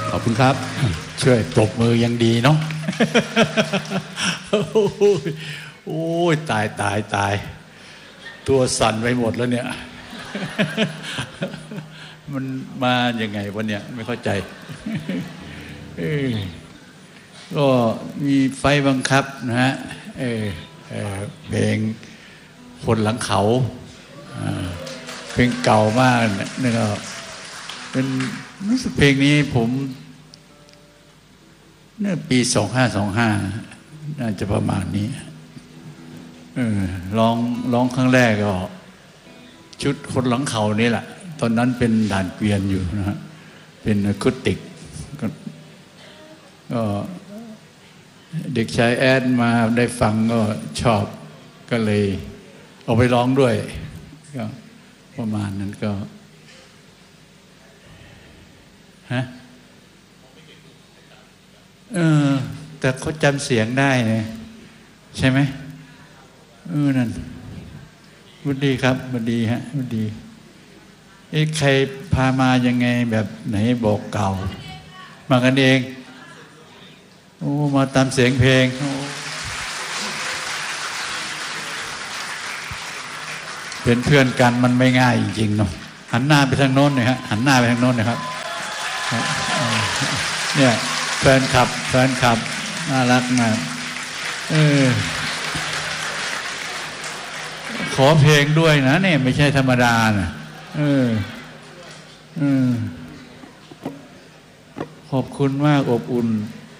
ขอบคุณครับช่วยปรบมือยังดีเนาะ โอ้ยตายตัวสั่นไปหมดแล้วเนี่ย มันมาอย่างไงวะเนี่ยไม่เข้าใจ ก็มีไฟบังคับนะฮะเพลงคนหลังเขาเพลงเก่ามากนี่ก็เป็นรู้สึกเพลงนี้ผมเนี่ยปี2525น่าจะประมาณนี้ร้องครั้งแรกก็ชุดคนหลังเขานี่แหละตอนนั้นเป็นด่านเกวียนอยู่นะฮะเป็นอะคูสติกก็เด็กชายแอดมาได้ฟังก็ชอบก็เลยเอาไปร้องด้วยก็ประมาณนั้นก็ฮะแต่เขาจำเสียงได้นะใช่ไหมนั่นบุดีครับบุดีฮะบุดีใครพามายังไงแบบไหนบอกเก่ามากันเองโอ้มาตามเสียงเพลงเป็นเพื่อนกันมันไม่ง่ายจริงๆเนาะหันหน้าไปทางโน้นหน่อยฮะหันหน้าไปทางโน้นนะครับเนี่ยแฟนคลับน่ารักมากขอเพลงด้วยนะเนี่ยไม่ใช่ธรรมดานะขอบคุณมากอบอุ่น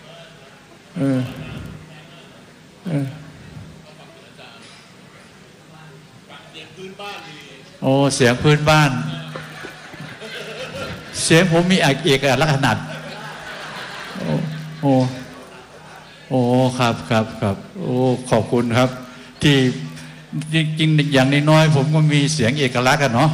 โอ้เสียงพื้นบ้านเสียงผมมีเอกลักษณ์โอ้ครับโอ้ขอบคุณครับที่จริงอย่างน้อยๆผมก็มีเสียงเอกลักษณ์กันเนาะ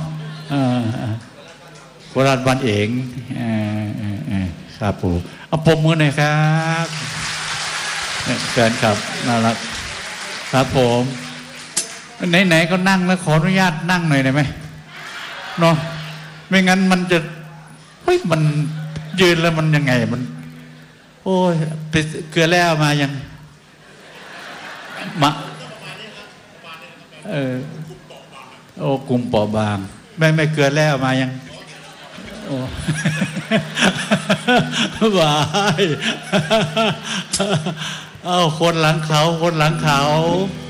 โคราชบ้านเองครับผมเอาปมมือหน่อยครับแฟนครับน่ารักครับผมไหนๆก็นั่งแล้วขออนุญาตนั่งหน่อยได้ไหมเนาะไม่งั้นมันจะเฮ้ยมันยืนแล้วมันยังไงมันโอ้ยไปเกลือแล้วมายังมาโอ้กลุ่มเปราะบางไม่เกลือแล้วมายังโอ้บายเอาคนหลังเขา